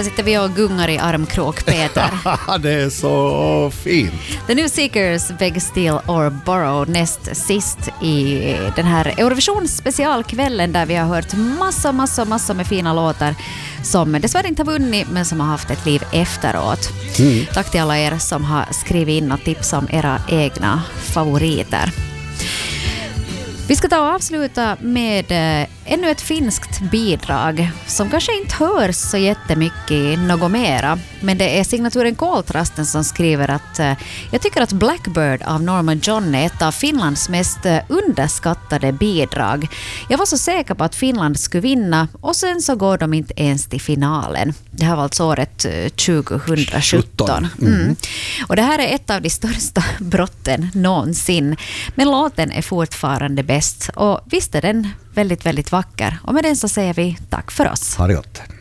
Här sitter vi och gungar i armkråk, Peter. Det är så fint. The New Seekers, Beg, Steal or Borrow, näst sist i den här Eurovision specialkvällen där vi har hört massor med fina låtar som dessvärre inte har vunnit men som har haft ett liv efteråt. Tack till alla er som har skrivit in och tipsat om era egna favoriter. Vi ska ta och avsluta med ännu ett finskt bidrag som kanske inte hörs så jättemycket i något mera. Men det är signaturen Koltrasten som skriver att jag tycker att Blackbird av Norman John är ett av Finlands mest underskattade bidrag. Jag var så säker på att Finland skulle vinna och sen så går de inte ens till finalen. Det här var alltså året 2017. Och det här är ett av de största brotten någonsin. Men låten är fortfarande bäst och visst är den väldigt, väldigt vacker. Och med den så säger vi tack för oss. Ha det gott.